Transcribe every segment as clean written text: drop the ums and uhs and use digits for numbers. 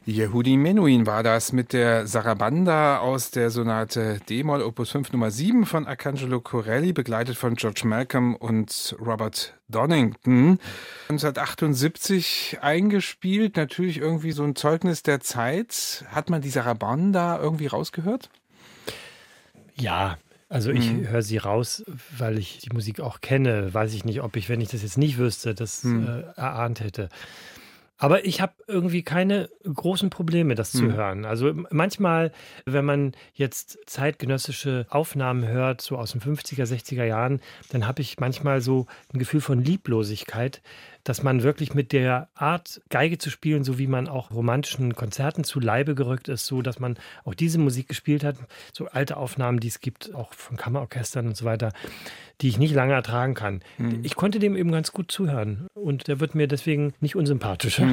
Yehudi Menuhin war das mit der Sarabanda aus der Sonate D-Moll Opus 5 Nummer 7 von Arcangelo Corelli, begleitet von George Malcolm und Robert Donington. 1978 eingespielt, natürlich irgendwie so ein Zeugnis der Zeit. Hat man die Sarabanda irgendwie rausgehört? Ja, also ich höre sie raus, weil ich die Musik auch kenne. Weiß ich nicht, ob ich, wenn ich das jetzt nicht wüsste, das erahnt hätte. Aber ich habe irgendwie keine großen Probleme, das zu hören. Also manchmal, wenn man jetzt zeitgenössische Aufnahmen hört, so aus den 50er, 60er Jahren, dann habe ich manchmal so ein Gefühl von Lieblosigkeit, dass man wirklich mit der Art, Geige zu spielen, so wie man auch romantischen Konzerten zu Leibe gerückt ist, so dass man auch diese Musik gespielt hat, so alte Aufnahmen, die es gibt, auch von Kammerorchestern und so weiter, die ich nicht lange ertragen kann. Ich konnte dem eben ganz gut zuhören und der wird mir deswegen nicht unsympathischer.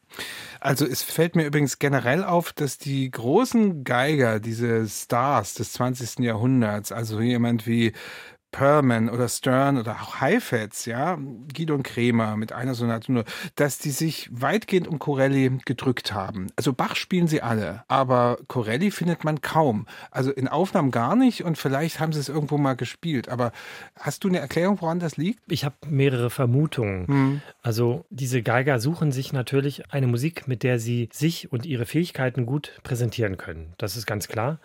Also es fällt mir übrigens generell auf, dass die großen Geiger, diese Stars des 20. Jahrhunderts, also jemand wie Perlman oder Stern oder auch Heifetz, ja, Guido Kremer mit einer Sonate nur, dass die sich weitgehend um Corelli gedrückt haben. Also Bach spielen sie alle, aber Corelli findet man kaum. Also in Aufnahmen gar nicht und vielleicht haben sie es irgendwo mal gespielt. Aber hast du eine Erklärung, woran das liegt? Ich habe mehrere Vermutungen. Also diese Geiger suchen sich natürlich eine Musik, mit der sie sich und ihre Fähigkeiten gut präsentieren können. Das ist ganz klar.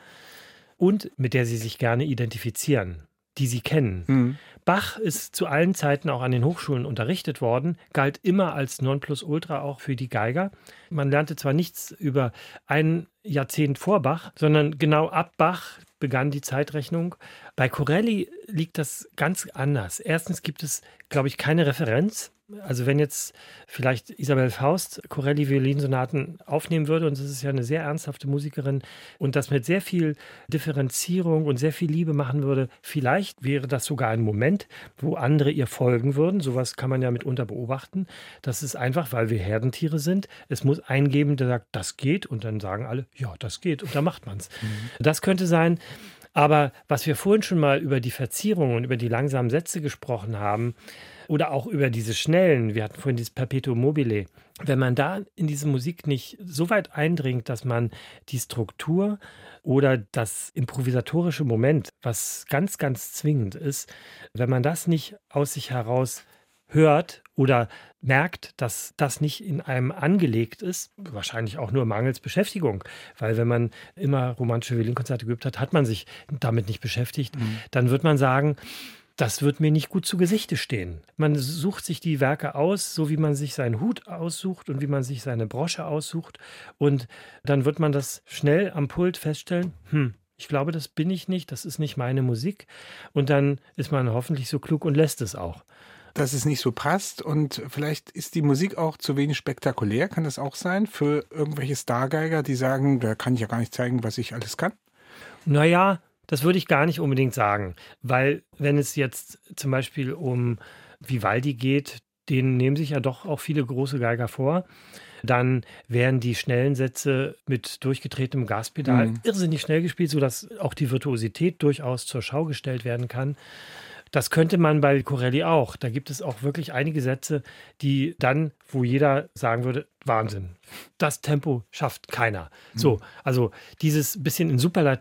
Und mit der sie sich gerne identifizieren, die sie kennen. Bach ist zu allen Zeiten auch an den Hochschulen unterrichtet worden, galt immer als Nonplusultra auch für die Geiger. Man lernte zwar nichts über ein Jahrzehnt vor Bach, sondern genau ab Bach begann die Zeitrechnung. Bei Corelli liegt das ganz anders. Erstens gibt es, glaube ich, keine Referenz. Also wenn jetzt vielleicht Isabel Faust Corelli-Violinsonaten aufnehmen würde, und das ist ja eine sehr ernsthafte Musikerin, und das mit sehr viel Differenzierung und sehr viel Liebe machen würde, vielleicht wäre das sogar ein Moment, wo andere ihr folgen würden. Sowas kann man ja mitunter beobachten. Das ist einfach, weil wir Herdentiere sind. Es muss einen geben, der sagt, das geht, und dann sagen alle, ja, das geht, und dann macht man es. Das könnte sein. Aber was wir vorhin schon mal über die Verzierung und über die langsamen Sätze gesprochen haben, oder auch über diese schnellen, wir hatten vorhin dieses Perpetuum mobile, wenn man da in diese Musik nicht so weit eindringt, dass man die Struktur oder das improvisatorische Moment, was ganz, ganz zwingend ist, wenn man das nicht aus sich heraus hört oder merkt, dass das nicht in einem angelegt ist, wahrscheinlich auch nur mangels Beschäftigung, weil wenn man immer romantische Violinkonzerte geübt hat, hat man sich damit nicht beschäftigt, dann wird man sagen, das wird mir nicht gut zu Gesichte stehen. Man sucht sich die Werke aus, so wie man sich seinen Hut aussucht und wie man sich seine Brosche aussucht. Und dann wird man das schnell am Pult feststellen, ich glaube, das bin ich nicht, das ist nicht meine Musik. Und dann ist man hoffentlich so klug und lässt es auch. Dass es nicht so passt und vielleicht ist die Musik auch zu wenig spektakulär, kann das auch sein, für irgendwelche Stargeiger, die sagen, da kann ich ja gar nicht zeigen, was ich alles kann? Naja, das würde ich gar nicht unbedingt sagen, weil wenn es jetzt zum Beispiel um Vivaldi geht, den nehmen sich ja doch auch viele große Geiger vor, dann werden die schnellen Sätze mit durchgetretenem Gaspedal irrsinnig schnell gespielt, sodass auch die Virtuosität durchaus zur Schau gestellt werden kann. Das könnte man bei Corelli auch. Da gibt es auch wirklich einige Sätze, die dann, wo jeder sagen würde, Wahnsinn, das Tempo schafft keiner. So, also dieses bisschen in Superlativen